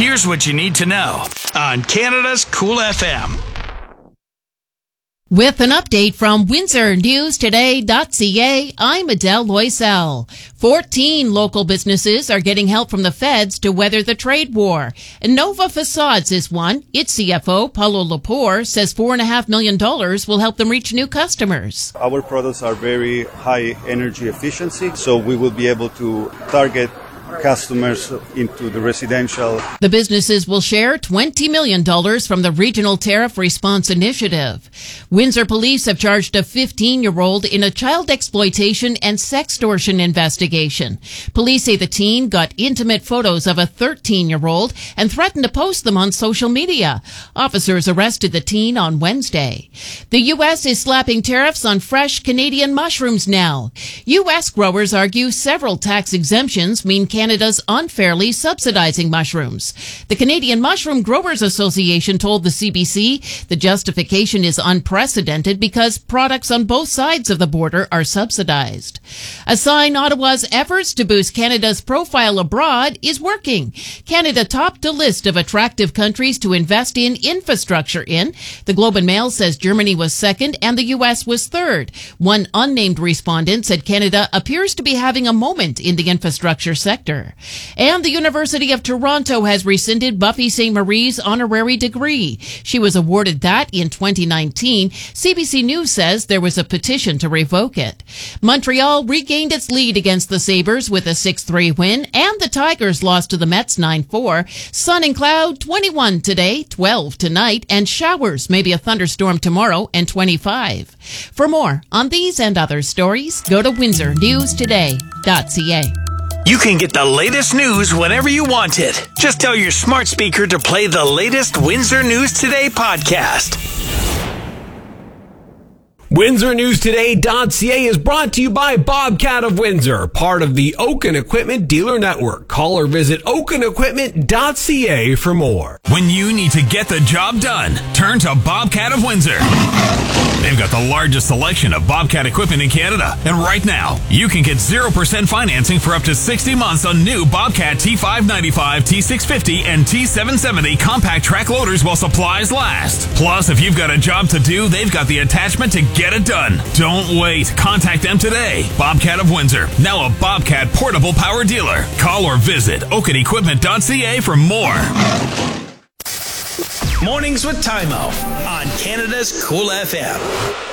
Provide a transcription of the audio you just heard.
Here's what you need to know on Canada's Cool FM. With an update from WindsorNewsToday.ca, I'm Adele Loisel. 14 local businesses are getting help from the feds to weather the trade war. And Nova Facades is one. Its CFO, Paulo Lepore, says $4.5 million will help them reach new customers. Our products are very high energy efficiency, so we will be able to target customers into the residential. The businesses will share $20 million from the Regional Tariff Response Initiative. Windsor police have charged a 15-year-old in a child exploitation and sextortion investigation. Police say the teen got intimate photos of a 13-year-old and threatened to post them on social media. Officers arrested the teen on Wednesday. The U.S. is slapping tariffs on fresh Canadian mushrooms now. U.S. growers argue several tax exemptions mean Canada's unfairly subsidizing mushrooms. The Canadian Mushroom Growers Association told the CBC the justification is unprecedented because products on both sides of the border are subsidized. A sign Ottawa's efforts to boost Canada's profile abroad is working. Canada topped a list of attractive countries to invest in infrastructure in. The Globe and Mail says Germany was second and the U.S. was third. One unnamed respondent said Canada appears to be having a moment in the infrastructure sector. And the University of Toronto has rescinded Buffy St. Marie's honorary degree. She was awarded that in 2019. CBC News says there was a petition to revoke it. Montreal regained its lead against the Sabres with a 6-3 win, and the Tigers lost to the Mets 9-4. Sun and cloud, 21 today, 12 tonight, and showers, maybe a thunderstorm tomorrow, and 25. For more on these and other stories, go to WindsorNewsToday.ca. You can get the latest news whenever you want it. Just tell your smart speaker to play the latest Windsor News Today podcast. WindsorNewsToday.ca is brought to you by Bobcat of Windsor, part of the Oaken Equipment Dealer Network. Call or visit OakenEquipment.ca for more. When you need to get the job done, turn to Bobcat of Windsor. They've got the largest selection of Bobcat equipment in Canada. And right now, you can get 0% financing for up to 60 months on new Bobcat T595, T650, and T770 compact track loaders while supplies last. Plus, if you've got a job to do, they've got the attachment to get it done. Don't wait. Contact them today. Bobcat of Windsor, now a Bobcat portable power dealer. Call or visit OakenEquipment.ca for more. Mornings with Tymo on Canada's Cool FM.